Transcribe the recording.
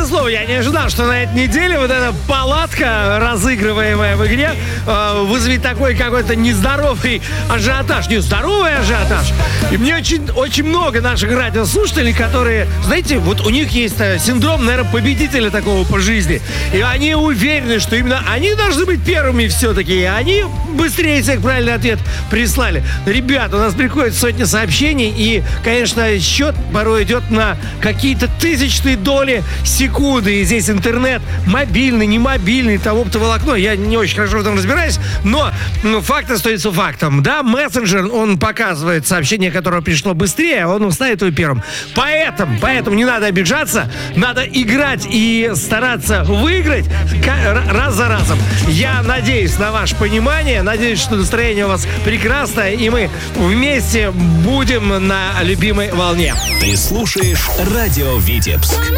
слово, я не ожидал, что на этой неделе вот эта палатка, разыгрываемая в игре, вызовет такой какой-то нездоровый ажиотаж. Нездоровый ажиотаж. И мне очень много наших радиослушателей, которые, знаете, вот у них есть синдром, наверное, победителя такого по жизни. И они уверены, что именно они должны быть первыми все-таки. И они быстрее всех правильный ответ прислали. Ребята, у нас приходят сотни сообщений, и, конечно, счет порой идет на какие-то тысячные доли секунды. И здесь интернет, мобильный, не мобильный, там оптоволокно. Я не очень хорошо в этом разбираюсь, но факт остается фактом. Да, мессенджер, он показывает сообщение, которое пришло быстрее, он ставит его первым. Поэтому не надо обижаться, надо играть и стараться выиграть раз за разом. Я надеюсь на ваше понимание, надеюсь, что настроение у вас прекрасное, и мы вместе будем на любимой волне. Ты слушаешь Радио Витебск.